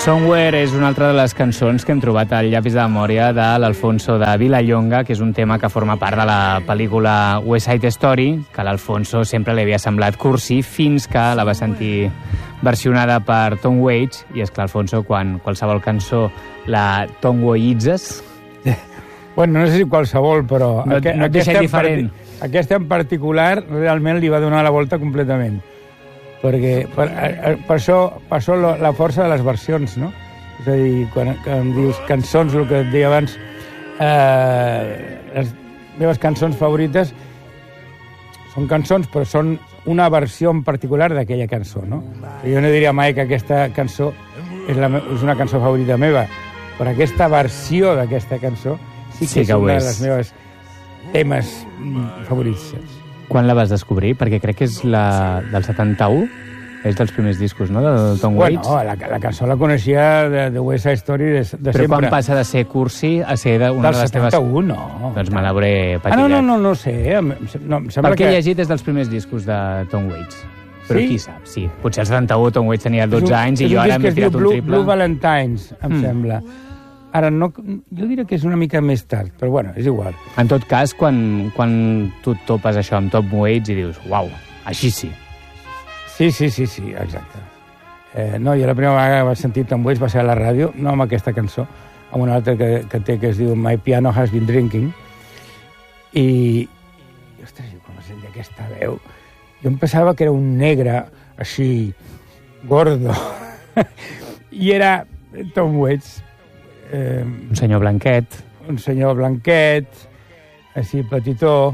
Somewhere és una altra de les cançons que hem trobat al llapis de memòria de l'Alfonso de Vilallonga, que és un tema que forma part de la pel·lícula West Side Story, que a l'Alfonso sempre li havia semblat cursi fins que la va sentir versionada per Tom Waits, i és clar, Alfonso, quan qualsevol cançó la Tom Waitses... Bueno, no sé si qualsevol, però... No et deixa indiferent. Aquesta en particular realment li va donar la volta completament. Perquè per això la força de les versions, no? És a dir, quan em dius cançons, el que et deia abans, les meves cançons favorites són cançons, però són una versió en particular d'aquella cançó, no? Jo no diria mai que aquesta cançó és una cançó favorita meva, però aquesta versió d'aquesta cançó sí que és una de les meves temes favorits. Quan la vas descobrir? Perquè crec que és la del 71, és dels primers discos, no?, del Tom Waits. Bueno, la cançó la coneixia de West Side Story de sempre. Però quan passa de ser cursi a ser una de les teves... Del 71, no. Doncs me l'hauré patillat. No sé. El que he llegit és dels primers discos de Tom Waits. Però sí? Qui sap, sí. Potser el 71 Tom Waits tenia 12 anys i jo ara m'he tirat un triple. Blue Valentines, em sembla. Ara, no, jo diria que és una mica més tard, però bueno, és igual. En tot cas, quan tu topes això amb Tom Waits i dius, uau, així sí. Sí, exacte. No, jo la primera vegada que vaig sentir Tom Waits va ser a la ràdio, no amb aquesta cançó, amb una altra que té, que es diu My Piano Has Been Drinking, i ostres, quan vaig sentir aquesta veu, jo em pensava que era un negre, així, gordo, i era Tom Waits. Un senyor blanquet. Un senyor blanquet, així petitó,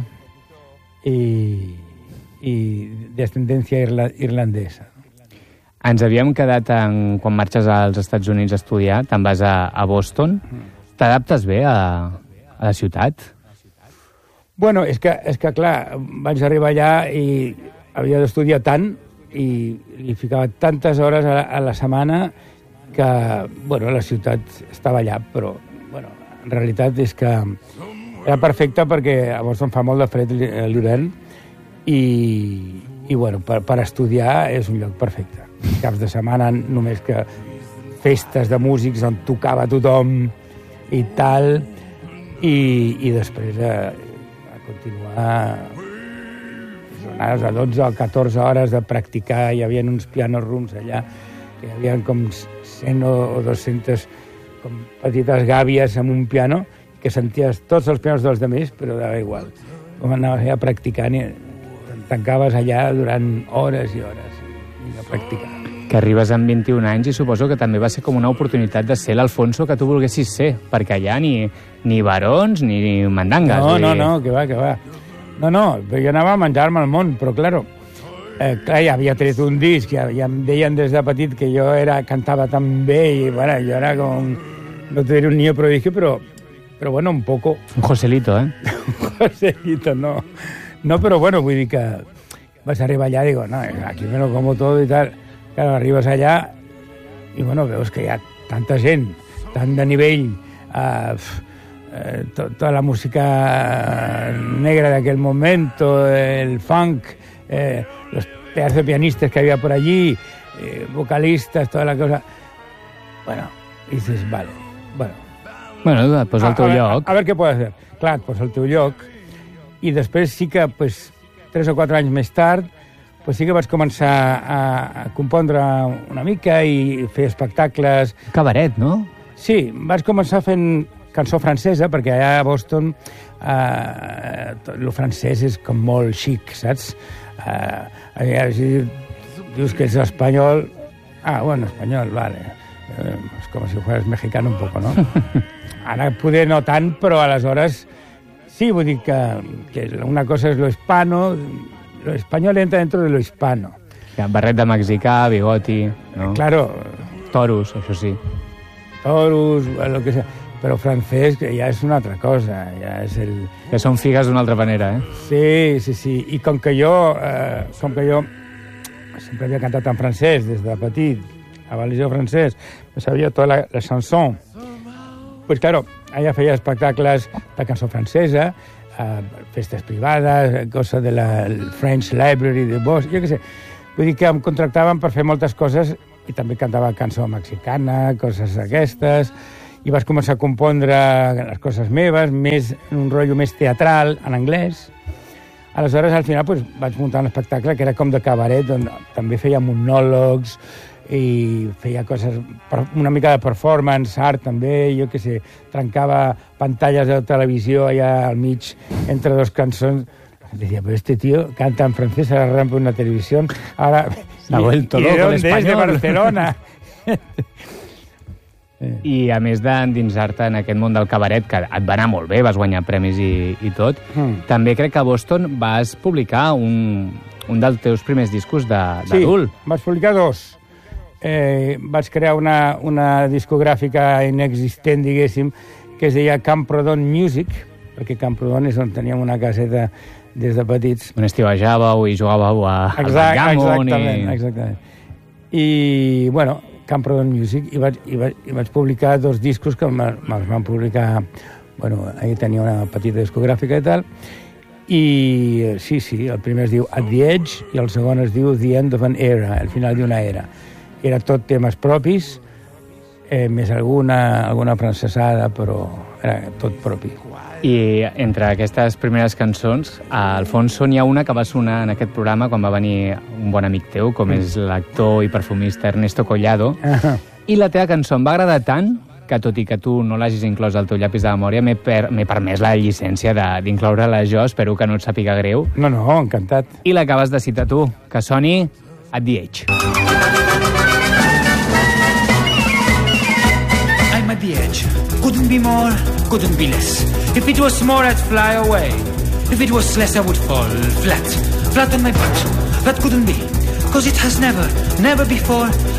i d'ascendència irlandesa. Ens havíem quedat quan marxes als Estats Units a estudiar, te'n vas a Boston. T'adaptes bé a la ciutat? Bueno, és que clar, vaig arribar allà i havia d'estudiar tant i li ficava tantes hores a la setmana que, bueno, la ciutat estava allà, però, bueno, en realitat és que era perfecte perquè a Boston fa molt de fred l'hivern i bueno, per estudiar és un lloc perfecte. Caps de setmana només que festes de músics on tocava tothom i tal, i després a continuar jornades de 12 o 14 hores de practicar. Hi havia uns piano rooms allà, que hi havia com 100 o 200 com petites gàbies amb un piano, que senties tots els pianos dels altres, però dava igual. Com anaves allà practicant i tancaves allà durant hores i hores a practicar. Que arribes amb 21 anys i suposo que també va ser com una oportunitat de ser l'Alfonso que tu volguessis ser, perquè allà ni barons ni mandangues. No, que va. No, jo anava a menjar-me el món, però claro, ja havia tret un disc, ja em deien des de petit que jo cantava tan bé i bueno, jo era com, no te diré un niño prodigio, però bueno, un poco. Un Joselito, Un Joselito, no. No, però bueno, vull dir que vas arribar allà i digo, no, aquí me lo como todo y tal. Claro, arribes allà i bueno, veus que hi ha tanta gent, tant de nivell, tota la música negra de aquel momento, el funk, los pedazos de pianistas que había por allí, vocalistas, toda la cosa. Bueno, dices, vale, Bueno, et posa al teu lloc. A veure què puc fer. Clar, et posa al teu lloc. I després sí que, 3 o 4 anys més tard, sí que vaig començar a compondre una mica i fer espectacles. Cabaret, no? Sí, vaig començar fent cançó francesa, perquè allà a Boston el francès és com molt xic, saps? Si dius que ets espanyol... bueno, espanyol, vale. És com si fueras mexicano un poco, ¿no? Ara poder no tant, però aleshores sí, vull dir que una cosa és lo hispano, lo español entra dentro de lo hispano. Barret de mexicà, bigoti, no? Claro. Toros, això sí. Toros, lo que sea. Però francès ja és una altra cosa, ja és el... Que són figues d'una altra manera, Sí. I com que jo sempre havia cantat en francès des de petit, a València francès, sabia tota la chanson. Pues claro, allà feia espectacles de cançó francesa, festes privades, cosa de la French Library de Bosch, jo què sé. Vull dir que em contractaven per fer moltes coses i també cantava cançó mexicana, coses aquestes, i vaig començar a compondre les coses meves, més en un rotllo més teatral, en anglès. Aleshores, al final, doncs, vaig muntar un espectacle que era com de cabaret, on també feia monòlegs i feia coses, una mica de performance, art també, jo què sé, trencava pantalles de televisió allà al mig entre dos cançons. Decía, pero este tío canta en francés, ahora rampa una televisión, ahora... Se ha vuelto loco en español. De Barcelona. I a més d'endinsar-te en aquest món del cabaret, que et va anar molt bé, vas guanyar premis i tot, també crec que a Boston vas publicar un dels teus primers discos d'adult. Sí, vaig publicar 2. Vaig crear una discogràfica inexistent, diguéssim, que es deia Camprodon Music, perquè Camprodon és on teníem una caseta des de petits. On estiuejàveu i jugàveu al backgammon. Exactament. I, bueno, Camprodon Music, i vaig publicar 2 discos que me'ls van publicar... Bueno, ahir tenia una petita discogràfica i tal, i sí, el primer es diu At the Edge i el segon es diu The End of an Era, el final d'una era. Era tot temes propis, més alguna francesada, però era tot propi. I entre aquestes primeres cançons, a Alfonso, n'hi ha una que va sonar en aquest programa quan va venir un bon amic teu, com és l'actor i perfumista Ernesto Collado, i la teva cançó em va agradar tant que, tot i que tu no l'hagis inclòs al teu llapis de memòria, m'he permès la llicència d'incloure-la jo, espero que no et sàpiga greu. No, encantat. I l'acabes de citar tu, que soni At the Edge. I'm at the edge. Couldn't be more, couldn't be less. If it was more, I'd fly away. If it was less, I would fall flat on my butt. That couldn't be, 'cause it has never before